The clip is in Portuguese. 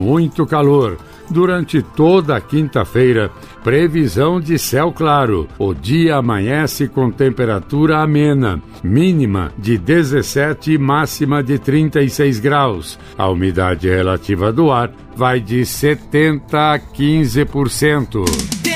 Muito calor. Durante toda a quinta-feira, previsão de céu claro. O dia amanhece com temperatura amena, mínima de 17 e máxima de 36 graus. A umidade relativa do ar vai de 70% a 15%.